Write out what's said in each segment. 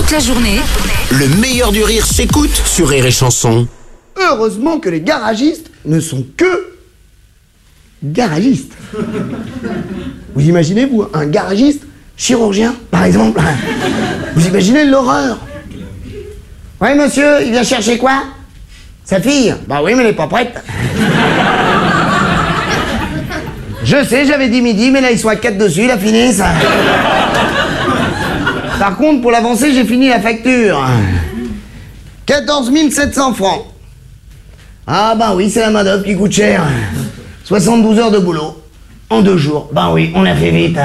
Toute la journée, Le meilleur du rire s'écoute sur Rire et Chanson. Heureusement que les garagistes ne sont que garagistes. Vous imaginez, vous, un garagiste chirurgien, par exemple? Vous imaginez l'horreur? Oui, monsieur, il vient chercher quoi? Sa fille? Bah oui, mais elle est pas prête. Je sais, j'avais dit midi, mais là, ils sont à 4 dessus, la finisse. Par contre, pour l'avancer, j'ai fini la facture. 14 700 francs. Ah bah oui, c'est la main-d'œuvre qui coûte cher. 72 heures de boulot. En 2 jours. Bah oui, on a fait vite.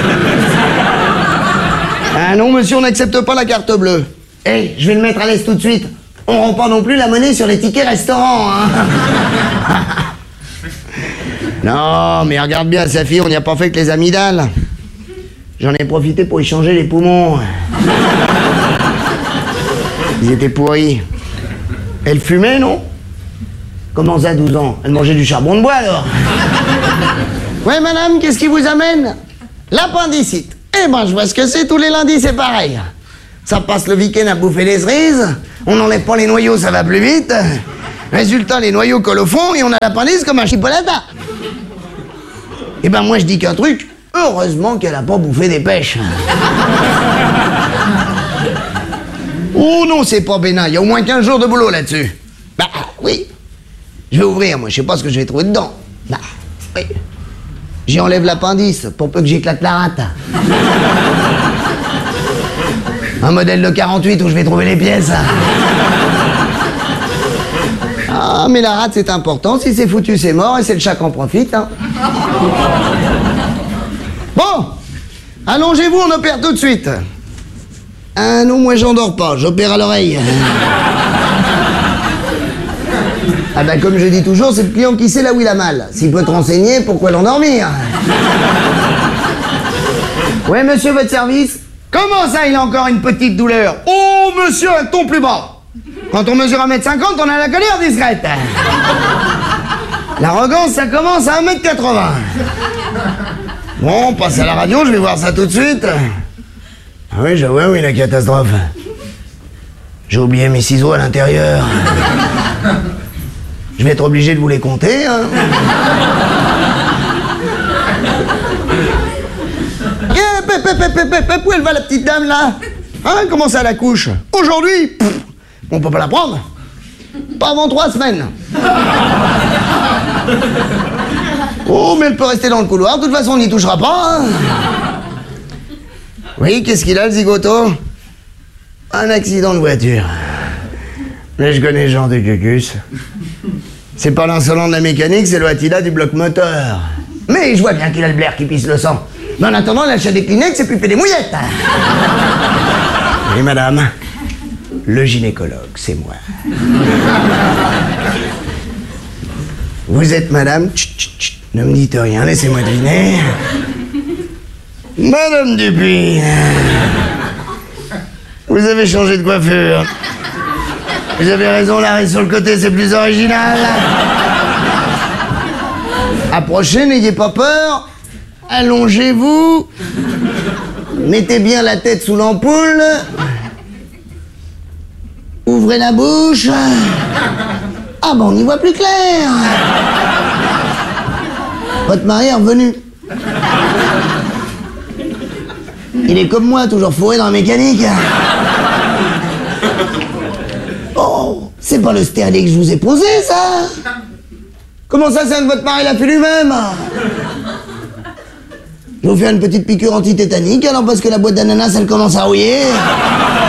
Ah non, monsieur, on n'accepte pas la carte bleue. Eh, je vais le mettre à l'aise tout de suite. On rend pas non plus la monnaie sur les tickets restaurants, hein. Non, mais regarde bien, sa fille, on n'y a pas fait que les amygdales. J'en ai profité pour y changer les poumons. Ils étaient pourris. Elle fumait, non? Comment ça, 12 ans? Elle mangeait du charbon de bois, alors? Ouais, madame, qu'est-ce qui vous amène? L'appendicite. Eh ben, je vois ce que c'est, tous les lundis, c'est pareil. Ça passe le week-end à bouffer des cerises, on n'enlève pas les noyaux, ça va plus vite. Résultat, les noyaux collent au fond et on a l'appendice comme un chipolata. Eh ben, moi, je dis qu'un truc, heureusement qu'elle a pas bouffé des pêches. Oh non, c'est pas bénin, il y a au moins 15 jours de boulot là-dessus. Bah, oui. Je vais ouvrir, moi, je sais pas ce que je vais trouver dedans. Bah, oui. J'y enlève l'appendice pour peu que j'éclate la rate. Un modèle de 48 où je vais trouver les pièces. Ah, mais la rate, c'est important. Si c'est foutu, c'est mort et c'est le chat qui en profite, hein. Bon, allongez-vous, on opère tout de suite. Ah non, moi j'endors pas, j'opère à l'oreille. Ah ben comme je dis toujours, c'est le client qui sait là où il a mal. S'il peut te renseigner, pourquoi l'endormir? Ouais, monsieur, votre service? Comment ça, il a encore une petite douleur? Oh, monsieur, un ton plus bas. Quand on mesure 1m50, on a la colère discrète. L'arrogance, ça commence à 1m80. Bon, on passe à la radio, je vais voir ça tout de suite. Ah oui, j'avoue, oui, la catastrophe. J'ai oublié mes ciseaux à l'intérieur. Je vais être obligé de vous les compter, hein. Où elle va, la petite dame, là? Hein, comment ça, la couche? Aujourd'hui? On peut pas la prendre. Pas avant 3 semaines. Oh, mais elle peut rester dans le couloir. De toute façon, on n'y touchera pas, hein. Oui, qu'est-ce qu'il a, le zigoto? Un accident de voiture. Mais je connais ce genre de cucus. C'est pas l'insolent de la mécanique, c'est le Attila du bloc moteur. Mais je vois bien qu'il a le blaire qui pisse le sang. Mais en attendant, il achète des Kleenex et puis il fait des mouillettes. Oui, madame. Le gynécologue, c'est moi. Vous êtes madame? Chut, chut, chut. Ne me dites rien, laissez-moi deviner. Madame Dupuis. Vous avez changé de coiffure. Vous avez raison, l'arrêt sur le côté, c'est plus original. Approchez, n'ayez pas peur. Allongez-vous. Mettez bien la tête sous l'ampoule. Ouvrez la bouche. Ah bon, on y voit plus clair. Votre mari est revenu. Il est comme moi, toujours fourré dans la mécanique. Oh, c'est pas le stérilet que je vous ai posé, ça? Comment ça, c'est un de votre mari l'a fait lui-même? Je vais vous faire une petite piqûre antitétanique, alors parce que la boîte d'ananas, elle commence à rouiller.